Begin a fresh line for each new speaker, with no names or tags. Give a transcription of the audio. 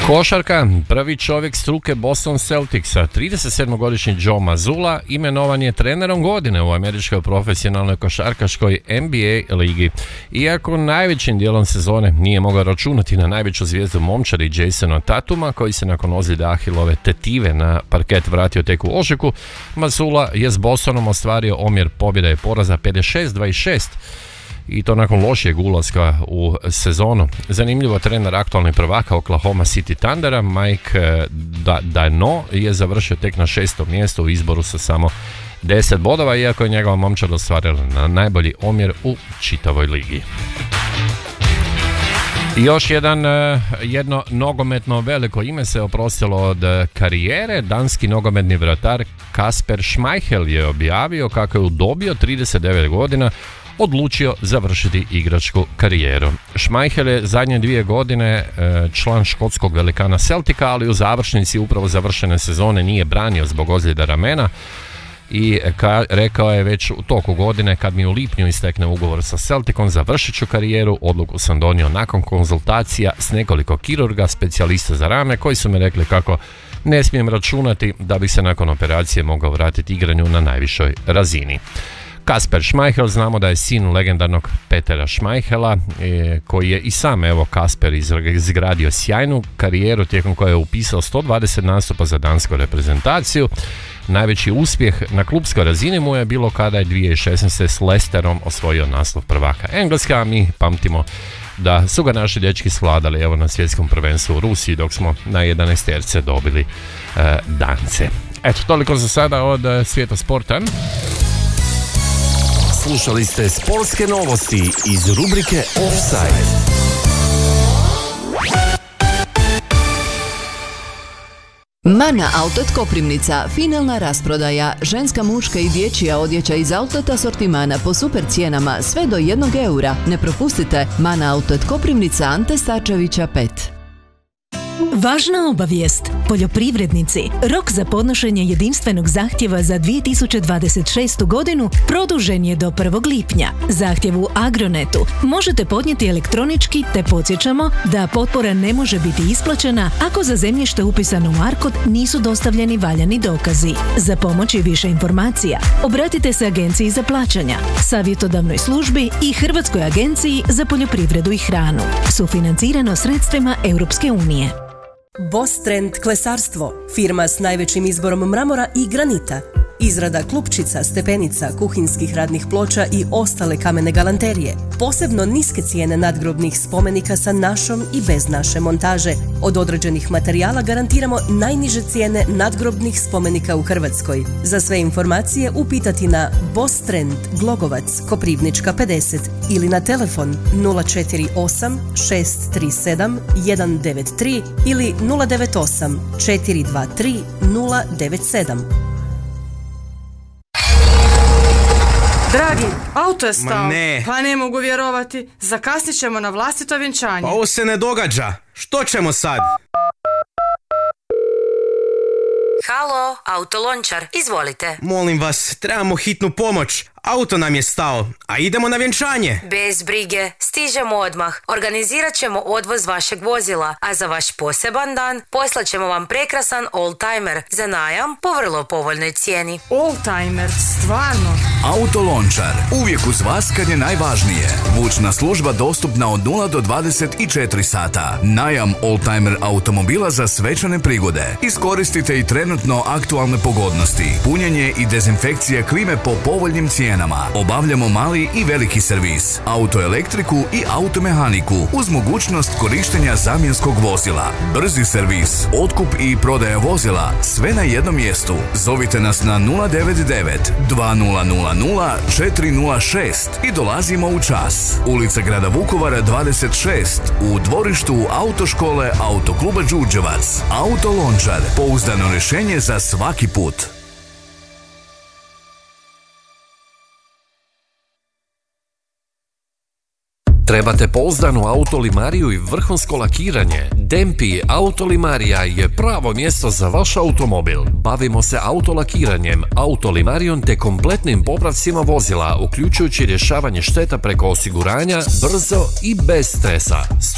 Košarka, prvi čovjek struke Boston Celticsa, 37-godišnji Joe Mazzulla, imenovan je trenerom godine u američkoj profesionalnoj košarkaškoj NBA ligi. Iako najvećim dijelom sezone nije mogao računati na najveću zvijezdu momčadi Jasona Tatuma, koji se nakon ozljede Ahilove tetive na parket vratio tek u ožujku, Mazzulla je s Bostonom ostvario omjer pobjeda i poraza 56-26, i to nakon lošijeg ulaska u sezonu. Zanimljivo, trener aktualnih prvaka Oklahoma City Thundera Mike D'Antoni je završio tek na 6. mjestu u izboru sa samo 10 bodova, iako je njegova momčad ostvarila na najbolji omjer u čitavoj ligi. I još jedno nogometno veliko ime se oprostilo od karijere. Danski nogometni vratar Kasper Schmeichel je objavio kako je u dobi od 39 godina odlučio završiti igračku karijeru. Schmeichel je zadnje 2 godine član škotskog velikana Celtica, ali u završnici upravo završene sezone nije branio zbog ozljeda ramena i rekao je već u toku godine: kad mi u lipnju istekne ugovor sa Celticom, završit ću karijeru. Odluku sam donio nakon konzultacija s nekoliko kirurga, specijalista za rame, koji su mi rekli kako ne smijem računati da bi se nakon operacije mogao vratiti igranju na najvišoj razini. Kasper Schmeichel, znamo da je sin legendarnog Petera Schmeichela, koji je i sam Kasper izgradio sjajnu karijeru tijekom koje je upisao 120 nastupa za dansku reprezentaciju. Najveći uspjeh na klupskoj razini mu je bilo kada je 2016. s Leicesterom osvojio naslov prvaka Engleske, a mi pamtimo da su ga naši dečki svladali na svjetskom prvenstvu u Rusiji, dok smo na 11 dobili Dance. Eto, toliko za sada od svijeta sporta.
Slušali ste sportske novosti iz rubrike Offside.
Mana Outlet Koprivnica, finalna rasprodaja, ženska, muška i dječja odjeća iz outlet asortimana po super cijenama sve do 1 eura. Ne propustite, Mana Outlet Koprivnica, Ante Starčevića 5.
Važna obavijest. Poljoprivrednici, rok za podnošenje jedinstvenog zahtjeva za 2026. godinu produžen je do 1. lipnja. Zahtjev u Agronetu možete podnijeti elektronički, te podsjećamo da potpora ne može biti isplaćena ako za zemljište upisano u ARKOD nisu dostavljeni valjani dokazi. Za pomoć i više informacija obratite se Agenciji za plaćanja, savjetodavnoj službi i Hrvatskoj agenciji za poljoprivredu i hranu. Sufinancirano sredstvima Europske unije.
Boss Trend klesarstvo, firma s najvećim izborom mramora i granita. Izrada klupčica, stepenica, kuhinskih radnih ploča i ostale kamene galanterije. Posebno niske cijene nadgrobnih spomenika sa našom i bez naše montaže. Od određenih materijala garantiramo najniže cijene nadgrobnih spomenika u Hrvatskoj. Za sve informacije upitati na Boss Trend, Glogovac, Koprivnička 50 ili na telefon 048 637 193 ili 098 423 097.
Dragi, auto je stao.
Ma ne.
Pa ne mogu vjerovati. Zakasnit ćemo na vlastito vjenčanje.
Pa ovo se ne događa. Što ćemo sad?
Halo, Autolončar, izvolite.
Molim vas, trebamo hitnu pomoć. Auto nam je stao, a idemo na vjenčanje.
Bez brige, stižemo odmah. Organizirat ćemo odvoz vašeg vozila, a za vaš poseban dan poslat ćemo vam prekrasan oldtimer za najam po vrlo povoljnoj cijeni.
Oldtimer, stvarno?
Autolončar, uvijek uz vas kad je najvažnije. Vučna služba dostupna od 0 do 24 sata. Najam oldtimer automobila za svečane prigode. Iskoristite i trenutno aktualne pogodnosti. Punjenje i dezinfekcija klime po povoljnim cijenama. Obavljamo mali i veliki servis, autoelektriku i automehaniku uz mogućnost korištenja zamjenskog vozila. Brzi servis, otkup i prodaja vozila, sve na jednom mjestu. Zovite nas na 099 2000 406 i dolazimo u čas. Ulica grada Vukovara 26 u dvorištu autoškole Autokluba Đurđevac. Autolončar, pouzdano rješenje za svaki put.
Trebate pouzdanu autolimariju i vrhunsko lakiranje? Dempi Autolimarija je pravo mjesto za vaš automobil. Bavimo se autolakiranjem, autolimarijom te kompletnim popravcima vozila, uključujući rješavanje šteta preko osiguranja, brzo i bez stresa.